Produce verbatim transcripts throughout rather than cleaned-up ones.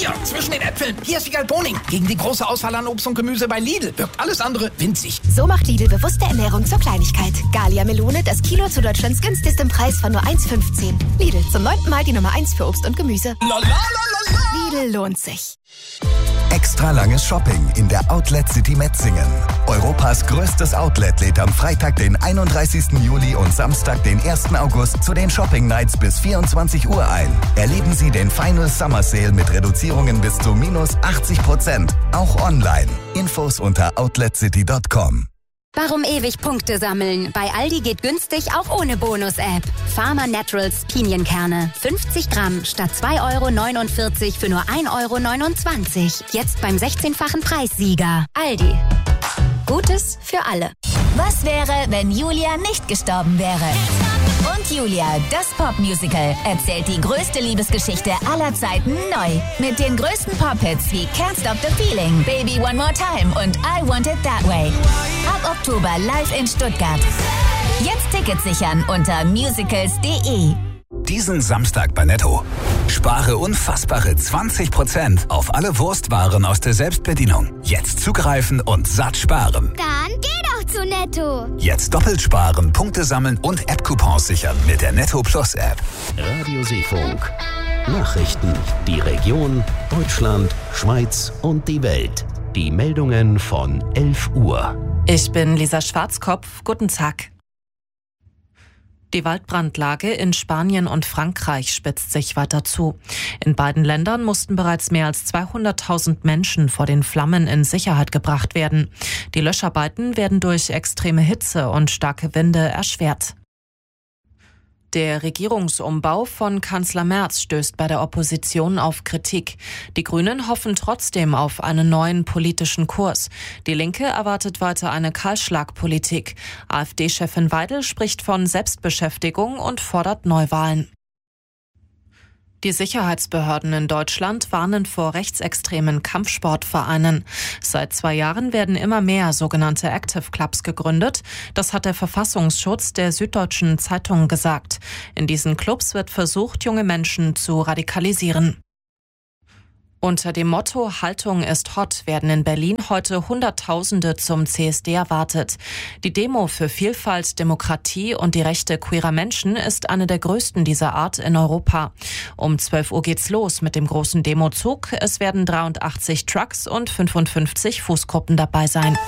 Hier, zwischen den Äpfeln. Hier ist Wiegald Boning. Gegen die große Auswahl an Obst und Gemüse bei Lidl wirkt alles andere winzig. So macht Lidl bewusste Ernährung zur Kleinigkeit. Gallia Melone, das Kilo zu Deutschlands günstigstem Preis von nur eins fünfzehn. Lidl, zum neunten Mal die Nummer eins für Obst und Gemüse. Lidl lohnt sich. Extra langes Shopping in der Outlet City Metzingen. Europas größtes Outlet lädt am Freitag, den einunddreißigsten Juli und Samstag, den ersten August zu den Shopping Nights bis vierundzwanzig Uhr ein. Erleben Sie den Final Summer Sale mit Reduzierungen bis zu minus achtzig Prozent. Auch online. Infos unter outlet city punkt com. Warum ewig Punkte sammeln? Bei Aldi geht günstig auch ohne Bonus-App. Farmer Naturals Pinienkerne. fünfzig Gramm statt zwei Euro neunundvierzig für nur ein Euro neunundzwanzig. Jetzt beim sechzehnfachen Preissieger. Aldi. Gutes für alle. Was wäre, wenn Julia nicht gestorben wäre? Und Julia, das Popmusical, erzählt die größte Liebesgeschichte aller Zeiten neu. Mit den größten Pop-Hits wie Can't Stop the Feeling, Baby One More Time und I Want It That Way. Ab Oktober live in Stuttgart. Jetzt Tickets sichern unter musicals punkt de. Diesen Samstag bei Netto. Spare unfassbare zwanzig Prozent auf alle Wurstwaren aus der Selbstbedienung. Jetzt zugreifen und satt sparen. Dann geh doch zu Netto. Jetzt doppelt sparen, Punkte sammeln und App-Coupons sichern mit der Netto Plus App. Radio Seefunk. Nachrichten. Die Region, Deutschland, Schweiz und die Welt. Die Meldungen von elf Uhr. Ich bin Lisa Schwarzkopf. Guten Tag. Die Waldbrandlage in Spanien und Frankreich spitzt sich weiter zu. In beiden Ländern mussten bereits mehr als zweihunderttausend Menschen vor den Flammen in Sicherheit gebracht werden. Die Löscharbeiten werden durch extreme Hitze und starke Winde erschwert. Der Regierungsumbau von Kanzler Merz stößt bei der Opposition auf Kritik. Die Grünen hoffen trotzdem auf einen neuen politischen Kurs. Die Linke erwartet weiter eine Kahlschlagpolitik. AfD-Chefin Weidel spricht von Selbstbeschäftigung und fordert Neuwahlen. Die Sicherheitsbehörden in Deutschland warnen vor rechtsextremen Kampfsportvereinen. Seit zwei Jahren werden immer mehr sogenannte Active Clubs gegründet. Das hat der Verfassungsschutz der Süddeutschen Zeitung gesagt. In diesen Clubs wird versucht, junge Menschen zu radikalisieren. Unter dem Motto Haltung ist hot werden in Berlin heute Hunderttausende zum C S D erwartet. Die Demo für Vielfalt, Demokratie und die Rechte queerer Menschen ist eine der größten dieser Art in Europa. Um zwölf Uhr geht's los mit dem großen Demozug. Es werden dreiundachtzig Trucks und fünfundfünfzig Fußgruppen dabei sein.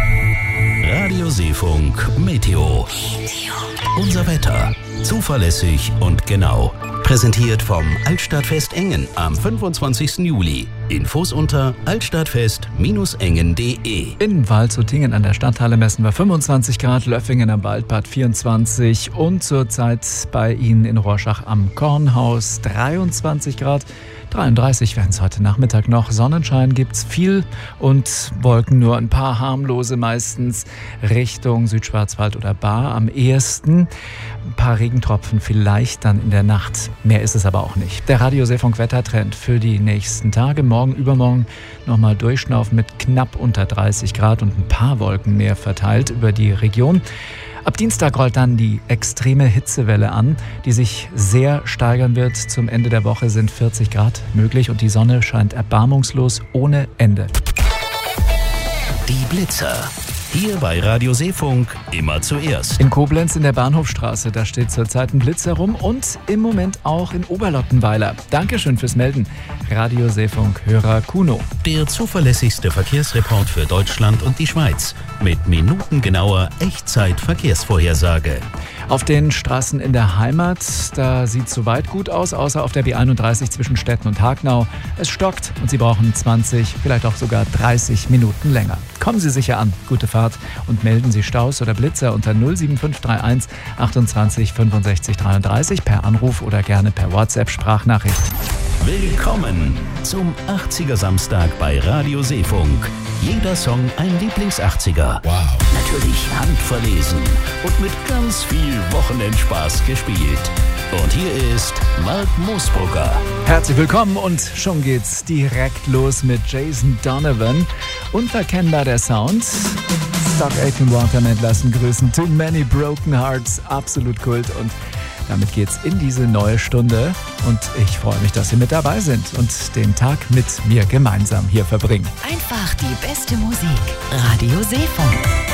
Radio Seefunk Meteo. Unser Wetter. Zuverlässig und genau. Präsentiert vom Altstadtfest Engen am fünfundzwanzigsten Juli. Infos unter altstadtfest Bindestrich engen punkt de. In Waldshutingen an der Stadthalle messen wir fünfundzwanzig Grad, Löffingen am Waldbad vierundzwanzig und zurzeit bei Ihnen in Rorschach am Kornhaus dreiundzwanzig Grad. dreiunddreißig werden es heute Nachmittag noch. Sonnenschein gibt's viel und Wolken nur ein paar harmlose, meistens Richtung Südschwarzwald oder Baar am ehesten. Ein paar Regentropfen vielleicht dann in der Nacht. Mehr ist es aber auch nicht. Der Radio Seefunk Wettertrend für die nächsten Tage. Morgen, übermorgen nochmal durchschnaufen mit knapp unter dreißig Grad und ein paar Wolken mehr verteilt über die Region. Ab Dienstag rollt dann die extreme Hitzewelle an, die sich sehr steigern wird. Zum Ende der Woche sind vierzig Grad möglich und die Sonne scheint erbarmungslos ohne Ende. Die Blitzer. Hier bei Radio Seefunk immer zuerst. In Koblenz in der Bahnhofstraße, da steht zurzeit ein Blitzer rum und im Moment auch in Oberlottenweiler. Dankeschön fürs Melden. Radio Seefunk Hörer Kuno. Der zuverlässigste Verkehrsreport für Deutschland und die Schweiz. Mit minutengenauer Echtzeit-Verkehrsvorhersage. Auf den Straßen in der Heimat, da sieht es soweit gut aus, außer auf der B einunddreißig zwischen Stetten und Hagnau. Es stockt und Sie brauchen zwanzig, vielleicht auch sogar dreißig Minuten länger. Kommen Sie sicher an, gute Fahrt und melden Sie Staus oder Blitzer unter null sieben fünf drei eins achtundzwanzig fünfundsechzig dreiunddreißig per Anruf oder gerne per WhatsApp-Sprachnachricht. Willkommen zum achtziger Samstag bei Radio Seefunk. Jeder Song ein Lieblings-achtziger. Wow. Natürlich handverlesen und mit ganz viel Wochenendspaß gespielt. Und hier ist Mark Moosbrugger. Herzlich willkommen und schon geht's direkt los mit Jason Donovan. Unverkennbar der Sound. Stock Aitken Waterman lassen grüßen. Too Many Broken Hearts, absolut Kult. Und Damit geht's in diese neue Stunde und ich freue mich, dass Sie mit dabei sind und den Tag mit mir gemeinsam hier verbringen. Einfach die beste Musik. Radio Seefunk.